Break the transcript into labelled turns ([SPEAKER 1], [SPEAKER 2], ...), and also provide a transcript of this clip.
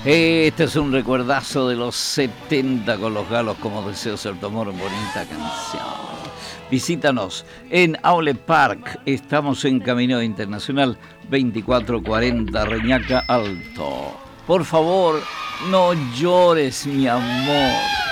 [SPEAKER 1] Este es un recuerdazo de los 70 con los galos, como deseo ser tu amor, bonita canción. Visítanos en Outlet Park, estamos en Camino Internacional 2440 Reñaca Alto. Por favor, no llores, mi amor.